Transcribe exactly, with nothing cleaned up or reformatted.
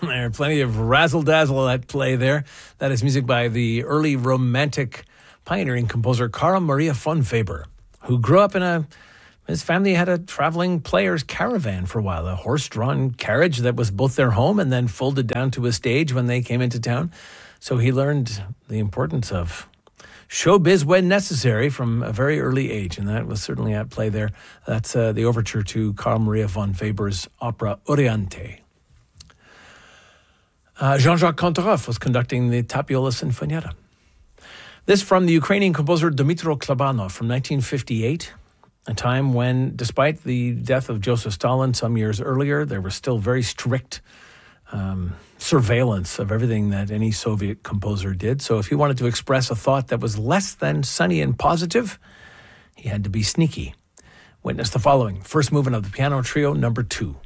There are plenty of razzle-dazzle at play there. That is music by the early Romantic pioneering composer Carl Maria von Weber, who grew up in a... His family had a traveling players' caravan for a while, a horse-drawn carriage that was both their home and then folded down to a stage when they came into town. So he learned the importance of showbiz when necessary from a very early age, and that was certainly at play there. That's uh, the overture to Carl Maria von Weber's opera Oriente. Uh, Jean-Jacques Kantorov was conducting the Tapiola Sinfonietta. This from the Ukrainian composer Dmytro Klabanov from nineteen fifty-eight, a time when, despite the death of Joseph Stalin some years earlier, there was still very strict um, surveillance of everything that any Soviet composer did. So if he wanted to express a thought that was less than sunny and positive, he had to be sneaky. Witness the following. First movement of the piano trio, number two.